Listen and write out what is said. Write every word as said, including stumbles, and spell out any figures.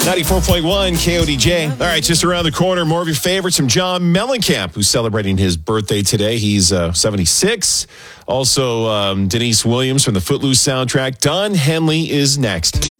ninety-four point one K O D J. All right, just around the corner, more of your favorites from John Mellencamp, who's celebrating his birthday today. He's uh, seventy-six. Also, um, Denise Williams from the Footloose soundtrack. Don Henley is next.